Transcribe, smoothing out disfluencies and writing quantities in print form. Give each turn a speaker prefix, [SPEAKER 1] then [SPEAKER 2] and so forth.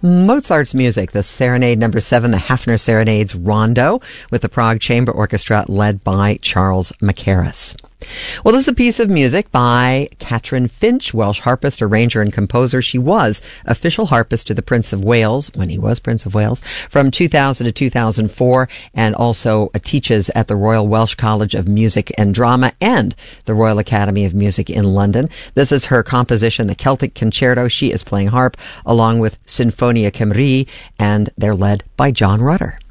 [SPEAKER 1] Mozart's music, the Serenade Number 7, the Hafner Serenades Rondo, with the Prague Chamber Orchestra led by Charles Mackerras. Well, this is a piece of music by Catherine Finch, Welsh harpist, arranger, and composer. She was official harpist to the Prince of Wales, when he was Prince of Wales, from 2000 to 2004, and also teaches at the Royal Welsh College of Music and Drama and the Royal Academy of Music in London. This is her composition, the Celtic Concerto. She is playing harp along with Sinfonia Cymru, and they're led by John Rutter.